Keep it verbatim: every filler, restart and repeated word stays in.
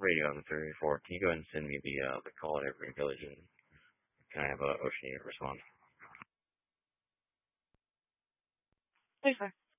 radio on the three four. Can you go ahead and send me the uh, the call at Evergreen Village, and can I have a Ocean unit respond? Yes, sir.